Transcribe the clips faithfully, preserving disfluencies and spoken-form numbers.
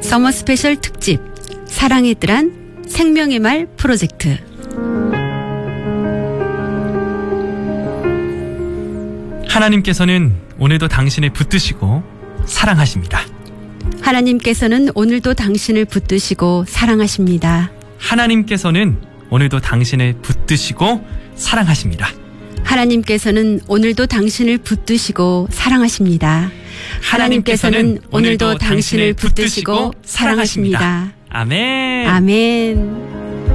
서머 스페셜 특집 사랑의 뜰한 생명의 말 프로젝트. 하나님께서는 오늘도 당신을 붙드시고 사랑하십니다. 하나님께서는 오늘도 당신을 붙드시고 사랑하십니다. 하나님께서는 오늘도 당신을 붙드시고 사랑하십니다. 하나님께서는 오늘도 당신을 붙드시고 사랑하십니다. 하나님께서는 오늘도 당신을 붙드시고 사랑하십니다. 아멘. 아멘.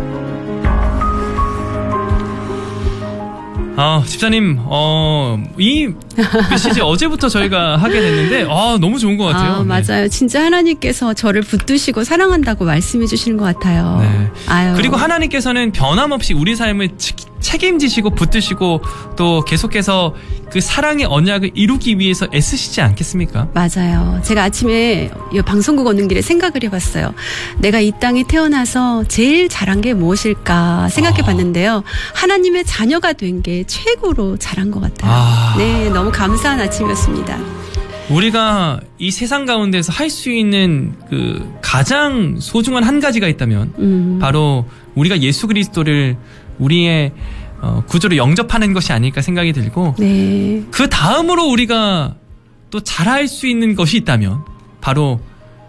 아, 집사님, 어, 이 메시지 어제부터 저희가 하게 됐는데, 아, 너무 좋은 것 같아요. 아, 맞아요. 네. 진짜 하나님께서 저를 붙드시고 사랑한다고 말씀해 주시는 것 같아요. 네. 아유. 그리고 하나님께서는 변함없이 우리 삶을 책임지시고 붙드시고 또 계속해서 그 사랑의 언약을 이루기 위해서 애쓰시지 않겠습니까? 맞아요. 제가 아침에 이 방송국 오는 길에 생각을 해봤어요. 내가 이 땅에 태어나서 제일 잘한 게 무엇일까 생각해 봤는데요. 하나님의 자녀가 된 게 최고로 잘한 것 같아요. 아. 네, 너무 감사한 아침이었습니다. 우리가 이 세상 가운데서 할 수 있는 그 가장 소중한 한 가지가 있다면 음. 바로 우리가 예수 그리스도를 우리의 어, 구주로 영접하는 것이 아닐까 생각이 들고 네. 그 다음으로 우리가 또 잘할 수 있는 것이 있다면 바로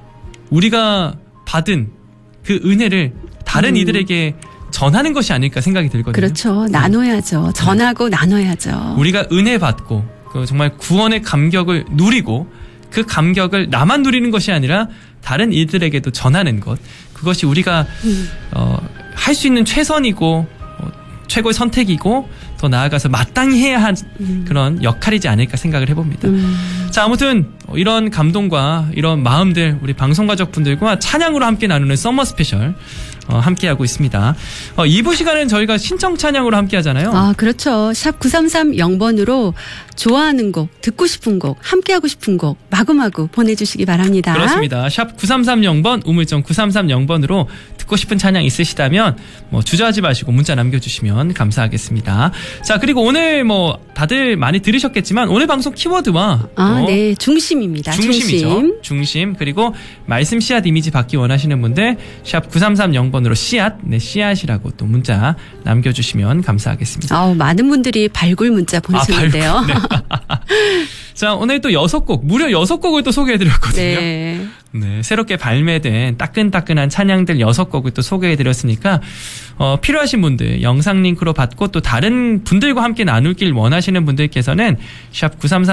우리가 받은 그 은혜를 다른 음. 이들에게 전하는 것이 아닐까 생각이 들거든요. 그렇죠. 나눠야죠. 전하고 네. 나눠야죠. 우리가 은혜 받고 그 정말 구원의 감격을 누리고 그 감격을 나만 누리는 것이 아니라 다른 이들에게도 전하는 것, 그것이 우리가 음. 어, 할 수 있는 최선이고 어, 최고의 선택이고 더 나아가서 마땅히 해야 한 음. 그런 역할이지 않을까 생각을 해봅니다. 음. 자, 아무튼 이런 감동과 이런 마음들 우리 방송가족분들과 찬양으로 함께 나누는 서머 스페셜 어, 함께하고 있습니다. 어, 이 부 시간은 저희가 신청 찬양으로 함께 하잖아요. 아, 그렇죠. 샵 구삼삼영 번으로 좋아하는 곡, 듣고 싶은 곡, 함께하고 싶은 곡 마구마구 보내주시기 바랍니다. 그렇습니다. 샵 구삼삼영 번, 우물정 구삼삼영 번으로 듣고 싶은 찬양 있으시다면 뭐 주저하지 마시고 문자 남겨주시면 감사하겠습니다. 자, 그리고 오늘 뭐 다들 많이 들으셨겠지만 오늘 방송 키워드와 아, 네. 중심입니다. 중심이죠. 중심. 중심. 그리고 말씀 씨앗 이미지 받기 원하시는 분들 샵 구삼삼영 번으로 씨앗, 네, 씨앗이라고 또 문자 남겨주시면 감사하겠습니다. 아우, 많은 분들이 발굴 문자 보내주는데요. 아, 발굴, 네. 자, 오늘 또 여섯 곡, 무려 여섯 곡을 또 소개해드렸거든요. 네. 네, 새롭게 발매된 따끈따끈한 찬양들 여섯 곡을 또 소개해드렸으니까 어, 필요하신 분들 영상 링크로 받고 또 다른 분들과 함께 나눌 길 원하시는 분들께서는 샵 구삼삼